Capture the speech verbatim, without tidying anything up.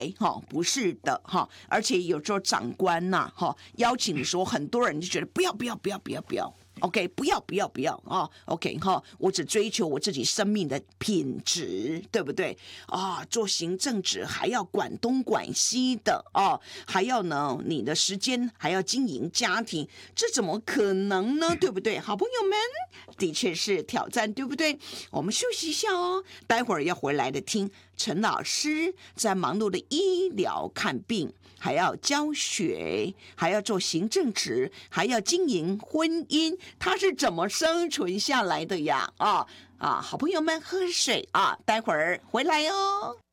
哈，不是的哈，而且有时候长官呐哈邀请的时候，很多人就觉得不要不要不要不要不要 ，OK， 不要不要不要啊 ，OK 哈，我只追求我自己生命的品质，对不对啊？做行政职还要管东管西的啊，还要呢你的时间还要经营家庭，这怎么可能呢？对不对？好朋友们，的确是挑战，对不对？我们休息一下哦，待会儿要回来的听陈老师在忙碌的医疗看病，还要教学，还要做行政职，还要经营婚姻，他是怎么生存下来的呀？啊啊，好朋友们喝水啊，待会儿回来哦。